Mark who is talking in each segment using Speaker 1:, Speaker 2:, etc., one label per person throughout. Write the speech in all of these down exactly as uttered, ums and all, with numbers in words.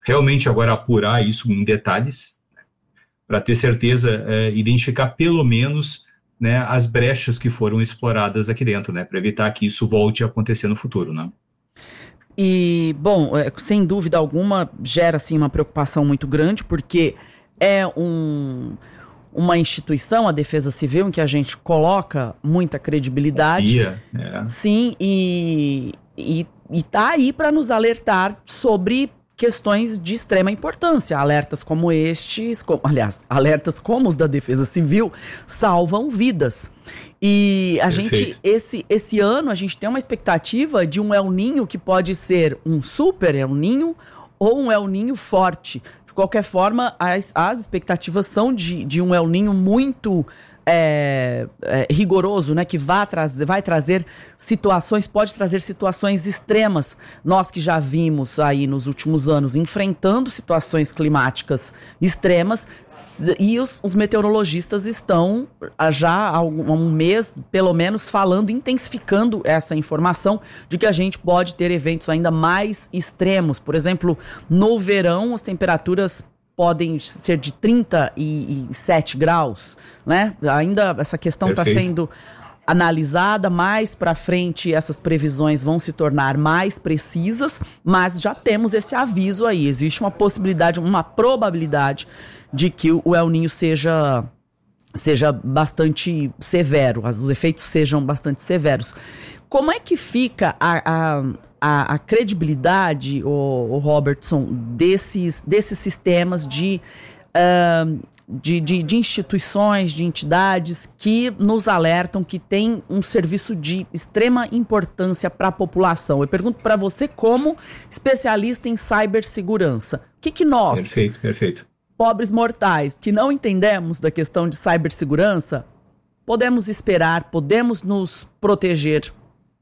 Speaker 1: realmente agora apurar isso em detalhes, para ter certeza, é, identificar pelo menos, né, as brechas que foram exploradas aqui dentro, né, para evitar que isso volte a acontecer no futuro, né.
Speaker 2: E, bom, é, sem dúvida alguma, gera, assim, uma preocupação muito grande, porque é um, uma instituição, a Defesa Civil, em que a gente coloca muita credibilidade.
Speaker 1: Confia, é.
Speaker 2: Sim, e, e, e tá aí para nos alertar sobre questões de extrema importância. Alertas como estes, com, aliás, alertas como os da Defesa Civil, salvam vidas. E a
Speaker 1: Perfeito.
Speaker 2: gente, esse, esse ano, a gente tem uma expectativa de um El Niño que pode ser um super El Niño ou um El Niño forte. De qualquer forma, as, as expectativas são de, de um El Niño muito é, é, rigoroso, né? Que vai trazer, vai trazer situações, pode trazer situações extremas. Nós que já vimos aí nos últimos anos enfrentando situações climáticas extremas, e os, os meteorologistas estão já há um, um mês, pelo menos, falando, intensificando essa informação de que a gente pode ter eventos ainda mais extremos. Por exemplo, no verão, as temperaturas podem ser de trinta e sete graus, né? Ainda essa questão está sendo analisada. Mais para frente, essas previsões vão se tornar mais precisas, mas já temos esse aviso aí. Existe uma possibilidade, uma probabilidade de que o El Niño seja, seja bastante severo, os efeitos sejam bastante severos. Como é que fica a... a A, a credibilidade, o, o Robertson, desses, desses sistemas de, uh, de, de, de instituições, de entidades que nos alertam que tem um serviço de extrema importância para a população? Eu pergunto para você, como especialista em cibersegurança, o que, que nós,
Speaker 1: perfeito, perfeito.
Speaker 2: pobres mortais, que não entendemos da questão de cibersegurança, podemos esperar, podemos nos proteger?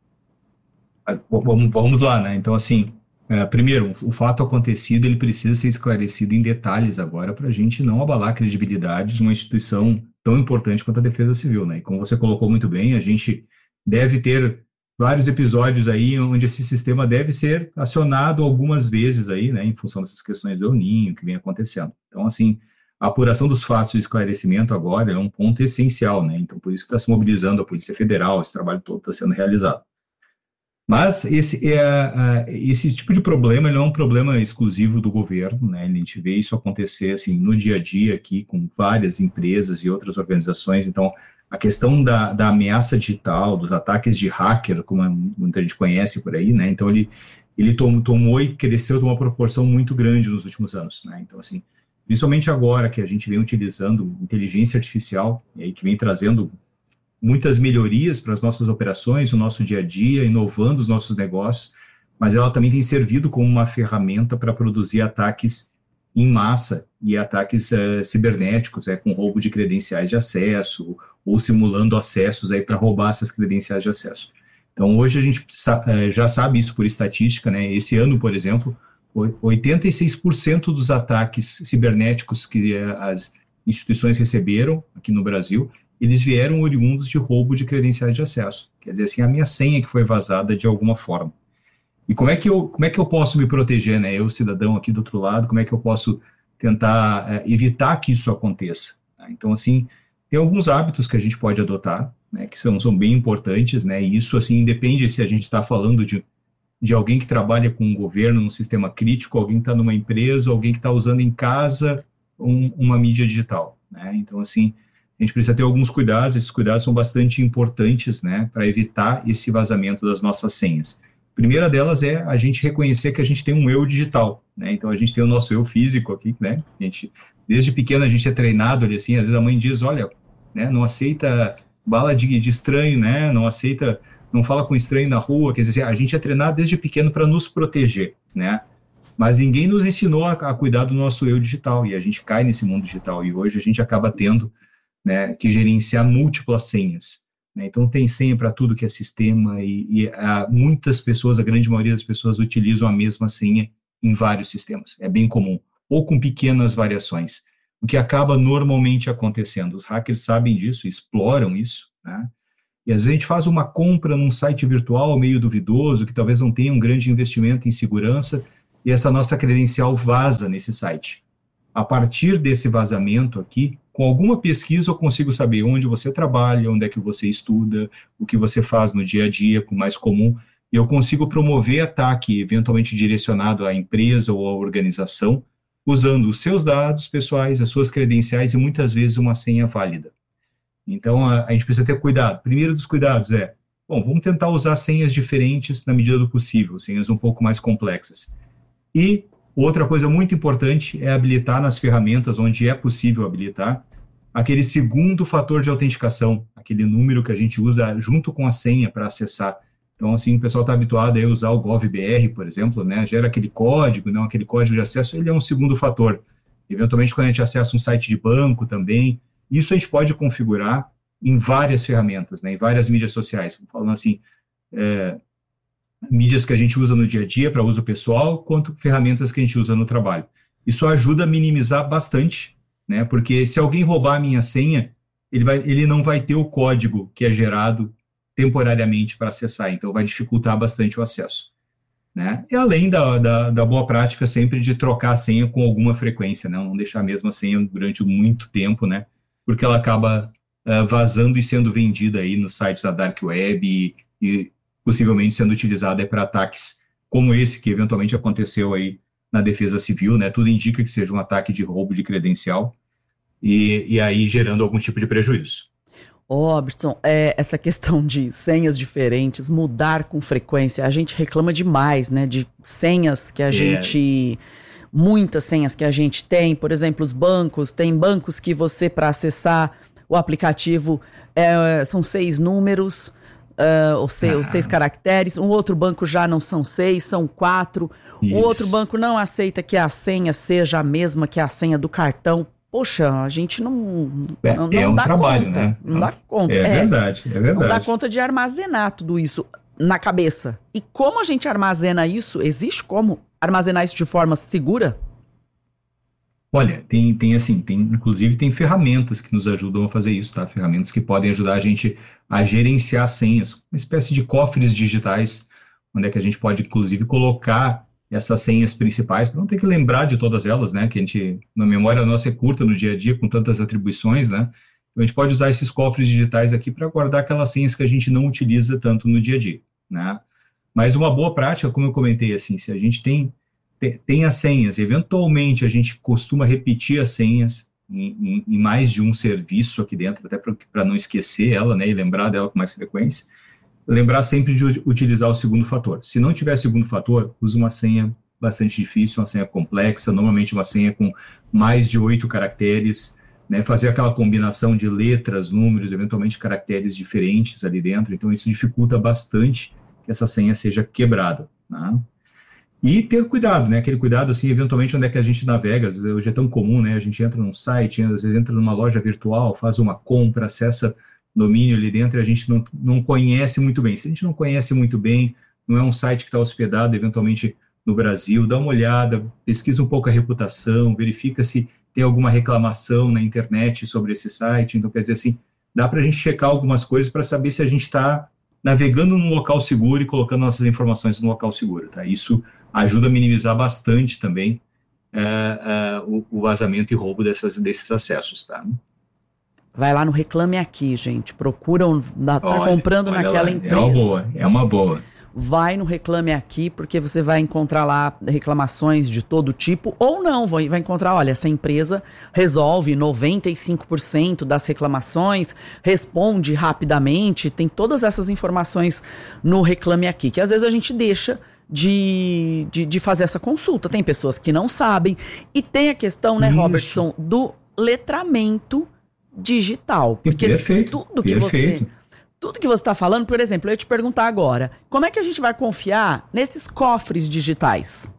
Speaker 1: Vamos, vamos lá, né? Então, assim, é, primeiro, o fato acontecido, ele precisa ser esclarecido em detalhes agora para a gente não abalar a credibilidade de uma instituição tão importante quanto a Defesa Civil, né? E como você colocou muito bem, a gente deve ter vários episódios aí onde esse sistema deve ser acionado algumas vezes aí, né? Em função dessas questões do El Niño que vem acontecendo. Então, assim, a apuração dos fatos e o esclarecimento agora é um ponto essencial, né? Então, por isso que está se mobilizando a Polícia Federal, esse trabalho todo está sendo realizado. Mas esse, é, esse tipo de problema ele não é um problema exclusivo do governo, né? A gente vê isso acontecer assim, no dia a dia aqui com várias empresas e outras organizações. Então, a questão da, da ameaça digital, dos ataques de hacker, como muita gente conhece por aí, né? Então, ele, ele tom, tomou e cresceu de uma proporção muito grande nos últimos anos, né? Então, assim, principalmente agora que a gente vem utilizando inteligência artificial, e aí que vem trazendo muitas melhorias para as nossas operações, o nosso dia a dia, inovando os nossos negócios, mas ela também tem servido como uma ferramenta para produzir ataques em massa e ataques uh, cibernéticos, é, com roubo de credenciais de acesso ou simulando acessos para roubar essas credenciais de acesso. Então, hoje a gente uh, já sabe isso por estatística, né? Esse ano, por exemplo, oitenta e seis por cento dos ataques cibernéticos que uh, as instituições receberam aqui no Brasil, eles vieram oriundos de roubo de credenciais de acesso. Quer dizer, assim, a minha senha que foi vazada de alguma forma. E como é que eu, como é que eu posso me proteger, né? Eu, cidadão aqui do outro lado, como é que eu posso tentar é, evitar que isso aconteça? Então, assim, tem alguns hábitos que a gente pode adotar, né, que são, são bem importantes, né? E isso, assim, depende se a gente está falando de, de alguém que trabalha com o governo, num sistema crítico, alguém que está numa empresa, alguém que está usando em casa um, uma mídia digital, né? Então, assim, a gente precisa ter alguns cuidados, esses cuidados são bastante importantes, né, para evitar esse vazamento das nossas senhas. A primeira delas é a gente reconhecer que a gente tem um eu digital, né, então a gente tem o nosso eu físico aqui, né, a gente, desde pequeno a gente é treinado ali assim, às vezes a mãe diz, olha, né, não aceita bala de, de estranho, né, não aceita, não fala com estranho na rua, quer dizer, a gente é treinado desde pequeno para nos proteger, né, mas ninguém nos ensinou a, a cuidar do nosso eu digital, e a gente cai nesse mundo digital, e hoje a gente acaba tendo, né, que gerenciar múltiplas senhas, né? Então tem senha para tudo que é sistema e, e há muitas pessoas, a grande maioria das pessoas utilizam a mesma senha em vários sistemas, é bem comum, ou com pequenas variações, o que acaba normalmente acontecendo, os hackers sabem disso, exploram isso, né? E às vezes a gente faz uma compra num site virtual meio duvidoso, que talvez não tenha um grande investimento em segurança, e essa nossa credencial vaza nesse site. A partir desse vazamento aqui, com alguma pesquisa eu consigo saber onde você trabalha, onde é que você estuda, o que você faz no dia a dia, com mais comum, e eu consigo promover ataque eventualmente direcionado à empresa ou à organização, usando os seus dados pessoais, as suas credenciais e muitas vezes uma senha válida. Então, a, a gente precisa ter cuidado. Primeiro dos cuidados é, bom, vamos tentar usar senhas diferentes na medida do possível, senhas um pouco mais complexas. E outra coisa muito importante é habilitar nas ferramentas onde é possível habilitar aquele segundo fator de autenticação, aquele número que a gente usa junto com a senha para acessar. Então, assim, o pessoal está habituado a usar o GovBR, por exemplo, né? Gera aquele código, não, aquele código de acesso, ele é um segundo fator. Eventualmente, quando a gente acessa um site de banco também, isso a gente pode configurar em várias ferramentas, né? Em várias mídias sociais. Falando assim, é, mídias que a gente usa no dia a dia para uso pessoal, quanto ferramentas que a gente usa no trabalho. Isso ajuda a minimizar bastante, né? Porque se alguém roubar a minha senha, ele, vai, ele não vai ter o código que é gerado temporariamente para acessar, então vai dificultar bastante o acesso, né? E além da, da, da boa prática sempre de trocar a senha com alguma frequência, né? Não deixar a mesma senha durante muito tempo, né? Porque ela acaba uh, vazando e sendo vendida aí nos sites da Dark Web e, e possivelmente sendo utilizada para ataques como esse que eventualmente aconteceu aí na Defesa Civil, né? Tudo indica que seja um ataque de roubo de credencial e, e aí gerando algum tipo de prejuízo.
Speaker 2: Ô, Robertson, é, essa questão de senhas diferentes, mudar com frequência, a gente reclama demais, né, de senhas que a é. gente, muitas senhas que a gente tem, por exemplo, os bancos, tem bancos que você, para acessar o aplicativo, é, são seis números, uh, ou, seis, ah. ou seis caracteres, um outro banco já não são seis, são quatro, Isso. o outro banco não aceita que a senha seja a mesma que a senha do cartão. Poxa, a gente não,
Speaker 1: é,
Speaker 2: não, não
Speaker 1: é um
Speaker 2: dá
Speaker 1: trabalho,
Speaker 2: conta,
Speaker 1: né?
Speaker 2: Não dá conta.
Speaker 1: É, é verdade, é verdade.
Speaker 2: Não dá conta de armazenar tudo isso na cabeça. E como a gente armazena isso? Existe como armazenar isso de forma segura?
Speaker 1: Olha, tem, tem assim, tem, inclusive tem ferramentas que nos ajudam a fazer isso, tá? Ferramentas que podem ajudar a gente a gerenciar senhas, uma espécie de cofres digitais, onde é que a gente pode, inclusive, colocar essas senhas principais, para não ter que lembrar de todas elas, né, que a gente, na memória nossa é curta no dia a dia, com tantas atribuições, né, então a gente pode usar esses cofres digitais aqui para guardar aquelas senhas que a gente não utiliza tanto no dia a dia, né, mas uma boa prática, como eu comentei, assim, se a gente tem, tem, tem as senhas, eventualmente a gente costuma repetir as senhas em, em, em mais de um serviço aqui dentro, até para não esquecer ela, né, e lembrar dela com mais frequência, lembrar sempre de utilizar o segundo fator. Se não tiver segundo fator, use uma senha bastante difícil, uma senha complexa, normalmente uma senha com mais de oito caracteres, né, fazer aquela combinação de letras, números, eventualmente caracteres diferentes ali dentro, então isso dificulta bastante que essa senha seja quebrada, né? E ter cuidado, né, aquele cuidado, assim, eventualmente onde é que a gente navega, às vezes hoje é tão comum, né, a gente entra num site, às vezes entra numa loja virtual, faz uma compra, acessa domínio ali dentro e a gente não, não conhece muito bem. Se a gente não conhece muito bem, não é um site que está hospedado eventualmente no Brasil, dá uma olhada, pesquisa um pouco a reputação, verifica se tem alguma reclamação na internet sobre esse site. Então, quer dizer assim, dá para a gente checar algumas coisas para saber se a gente está navegando num local seguro e colocando nossas informações no local seguro. Tá? Isso ajuda a minimizar bastante também é, é, o, o vazamento e roubo dessas, desses acessos. Tá?
Speaker 2: Vai lá no Reclame Aqui, gente. Procuram, tá olha, comprando olha naquela lá, empresa.
Speaker 1: É uma boa, é uma boa.
Speaker 2: Vai no Reclame Aqui, porque você vai encontrar lá reclamações de todo tipo, ou não, vai, vai encontrar, olha, essa empresa resolve noventa e cinco por cento das reclamações, responde rapidamente, tem todas essas informações no Reclame Aqui, que às vezes a gente deixa de, de, de fazer essa consulta. Tem pessoas que não sabem, e tem a questão, né, Isso. Robertson, do letramento digital, porque
Speaker 1: perfeito,
Speaker 2: tudo que
Speaker 1: perfeito.
Speaker 2: você tudo que você está falando, por exemplo, eu ia te perguntar agora, como é que a gente vai confiar nesses cofres digitais?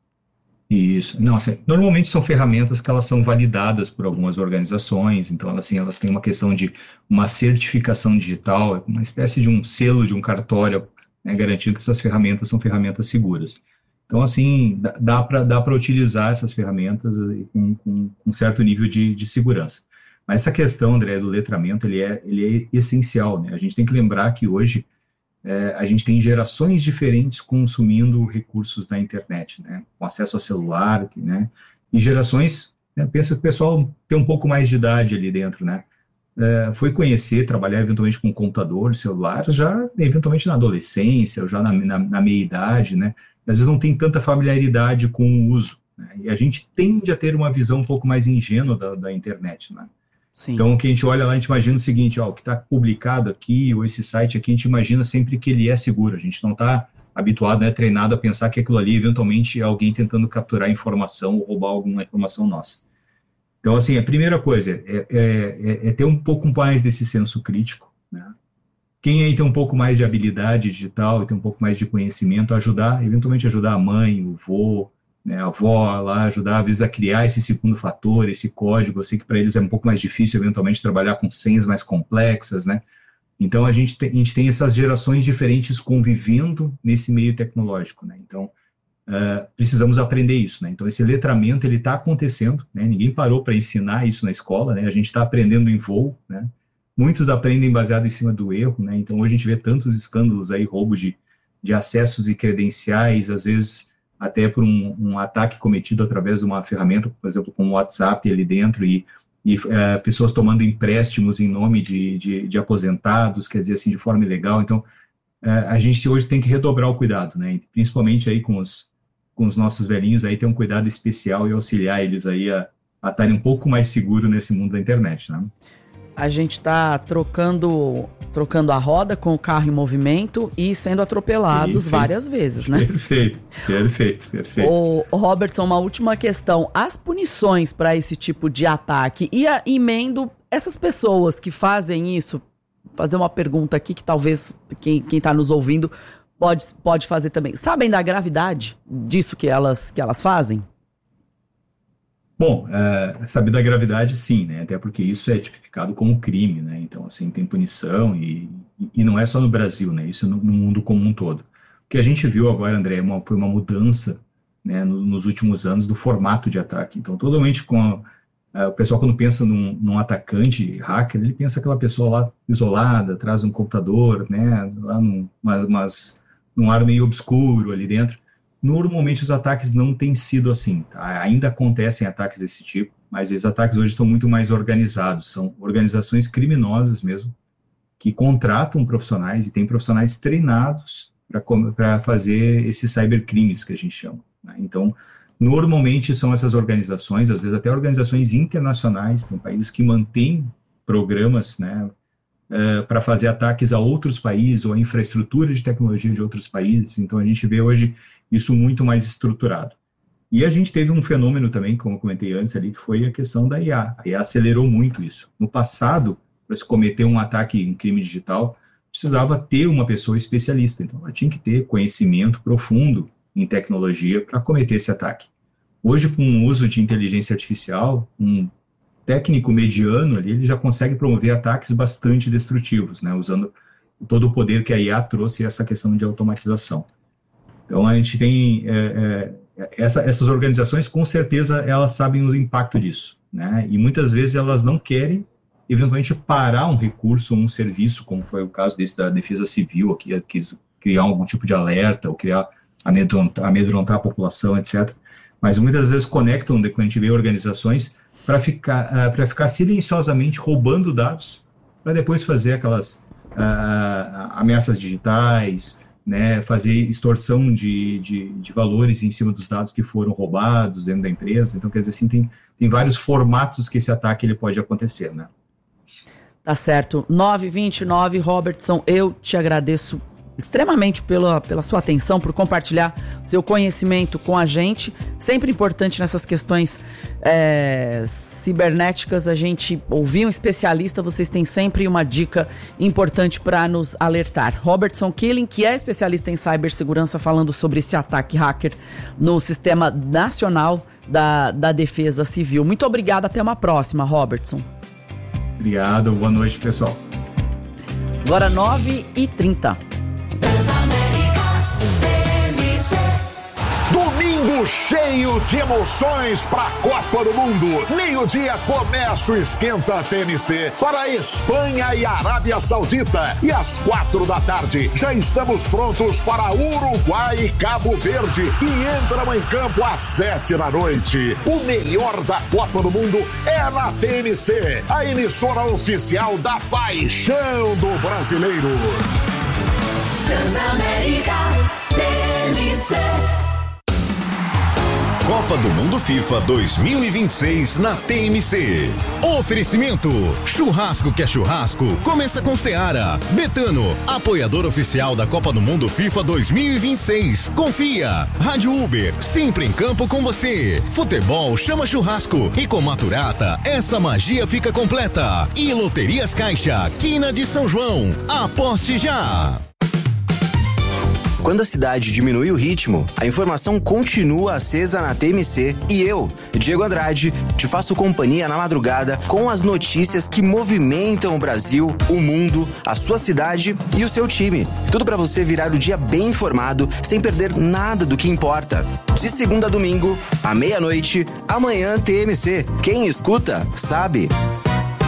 Speaker 1: Isso, não, assim, normalmente são ferramentas que elas são validadas por algumas organizações, então assim, elas têm uma questão de uma certificação digital, uma espécie de um selo, de um cartório, né, garantindo que essas ferramentas são ferramentas seguras. Então, assim, dá, dá para dá para utilizar essas ferramentas com, com um certo nível de, de segurança. Mas essa questão, André, do letramento, ele é, ele é essencial, né? A gente tem que lembrar que hoje é, a gente tem gerações diferentes consumindo recursos da internet, né? Com acesso ao celular, né? E gerações, né, pensa que o pessoal tem um pouco mais de idade ali dentro, né? É, foi conhecer, trabalhar eventualmente com computador, celular, já eventualmente na adolescência, ou já na, na, na meia-idade, né? Às vezes não tem tanta familiaridade com o uso, né? E a gente tende a ter uma visão um pouco mais ingênua da, da internet, né? Sim. Então, o que a gente olha lá, a gente imagina o seguinte, ó, o que está publicado aqui, ou esse site aqui, a gente imagina sempre que ele é seguro. A gente não está habituado, né, treinado a pensar que aquilo ali, eventualmente, é alguém tentando capturar informação ou roubar alguma informação nossa. Então, assim, a primeira coisa é, é, é, é ter um pouco mais desse senso crítico, né? Quem aí tem um pouco mais de habilidade digital e tem um pouco mais de conhecimento, ajudar, eventualmente ajudar a mãe, o vô, né, a avó lá, ajudar, às vezes, a criar esse segundo fator, esse código. Eu sei que para eles é um pouco mais difícil, eventualmente, trabalhar com senhas mais complexas, né? Então, a gente, tem, a gente tem essas gerações diferentes convivendo nesse meio tecnológico, né? Então, uh, precisamos aprender isso, né? Então, esse letramento, ele está acontecendo, né? Ninguém parou para ensinar isso na escola, né? A gente está aprendendo em voo, né? Muitos aprendem baseado em cima do erro, né? Então, hoje a gente vê tantos escândalos aí, roubo de, de acessos e credenciais, às vezes até por um, um ataque cometido através de uma ferramenta, por exemplo, como o WhatsApp ali dentro, e, e é, pessoas tomando empréstimos em nome de, de, de aposentados, quer dizer assim, de forma ilegal. Então, é, a gente hoje tem que redobrar o cuidado, né? Principalmente aí com os, com os nossos velhinhos, aí ter um cuidado especial e auxiliar eles aí a a estarem um pouco mais seguros nesse mundo da internet, né?
Speaker 2: A gente está trocando, trocando a roda com o carro em movimento e sendo atropelados perfeito. várias vezes, né?
Speaker 1: Perfeito, perfeito, perfeito.
Speaker 2: O, o Robertson, uma última questão. As punições para esse tipo de ataque, e a, emendo essas pessoas que fazem isso, fazer uma pergunta aqui que talvez quem está nos ouvindo pode, pode fazer também. Sabem da gravidade disso que elas, que elas fazem?
Speaker 1: Bom, é, saber da gravidade, sim, né? Até porque isso é tipificado como crime, né? Então, assim, tem punição e, e não é só no Brasil, né? Isso no, no mundo como um todo. O que a gente viu agora, André, uma, foi uma mudança, né, no, nos últimos anos do formato de ataque. Então, totalmente com a, a, o pessoal, quando pensa num, num atacante hacker, ele pensa aquela pessoa lá isolada, atrás de um computador, né? Lá num, uma, umas, num ar meio obscuro ali dentro. Normalmente os ataques não têm sido assim, tá? Ainda acontecem ataques desse tipo, mas esses ataques hoje estão muito mais organizados, são organizações criminosas mesmo, que contratam profissionais e têm profissionais treinados para fazer esses cybercrimes que a gente chama, né? Então, normalmente são essas organizações, às vezes até organizações internacionais, tem países que mantêm programas, né, Uh, para fazer ataques a outros países ou a infraestrutura de tecnologia de outros países. Então, a gente vê hoje isso muito mais estruturado. E a gente teve um fenômeno também, como eu comentei antes ali, que foi a questão da I A. A I A acelerou muito isso. No passado, para se cometer um ataque, um crime digital, precisava ter uma pessoa especialista. Então, ela tinha que ter conhecimento profundo em tecnologia para cometer esse ataque. Hoje, com o uso de inteligência artificial, um técnico mediano ali, ele já consegue promover ataques bastante destrutivos, né, usando todo o poder que a I A trouxe essa questão de automatização. Então, a gente tem é, é, essa, essas organizações, com certeza, elas sabem o impacto disso, né, e muitas vezes elas não querem, eventualmente, parar um recurso ou um serviço, como foi o caso desse da Defesa Civil, aqui, quis criar algum tipo de alerta, ou criar, amedrontar, amedrontar a população, etcétera. Mas muitas vezes conectam, quando a gente vê organizações, para ficar, uh, para ficar silenciosamente roubando dados, para depois fazer aquelas uh, ameaças digitais, né, fazer extorsão de, de, de valores em cima dos dados que foram roubados dentro da empresa. Então, quer dizer assim, tem, tem vários formatos que esse ataque ele pode acontecer, né?
Speaker 2: Tá certo. nove e vinte e nove, Robertson, eu te agradeço extremamente pela, pela sua atenção, por compartilhar o seu conhecimento com a gente. Sempre importante nessas questões é, cibernéticas, a gente ouvir um especialista, vocês têm sempre uma dica importante para nos alertar. Robertson Killing, que é especialista em cibersegurança, falando sobre esse ataque hacker no Sistema Nacional da, da Defesa Civil. Muito obrigado, até uma próxima, Robertson.
Speaker 1: Obrigado, boa noite, pessoal.
Speaker 2: Agora nove e trinta.
Speaker 3: Domingo cheio de emoções para a Copa do Mundo. Meio-dia começa o Esquenta T M C para Espanha e Arábia Saudita. E às quatro da tarde já estamos prontos para Uruguai e Cabo Verde, que entram em campo às sete da noite. O melhor da Copa do Mundo é na T M C, a emissora oficial da paixão do brasileiro.
Speaker 4: Transamérica T M C.
Speaker 5: Copa do Mundo FIFA dois mil e vinte e seis na T M C. Oferecimento: churrasco que é churrasco, começa com Seara. Betano, apoiador oficial da Copa do Mundo FIFA dois mil e vinte e seis. Confia. Rádio Uber, sempre em campo com você. Futebol chama churrasco. E com Maturata, essa magia fica completa. E Loterias Caixa, Quina de São João. Aposte já!
Speaker 6: Quando a cidade diminui o ritmo, a informação continua acesa na T M C e eu, Diego Andrade, te faço companhia na madrugada com as notícias que movimentam o Brasil, o mundo, a sua cidade e o seu time. Tudo para você virar o dia bem informado, sem perder nada do que importa. De segunda a domingo, à meia-noite, amanhã T M C. Quem escuta, sabe.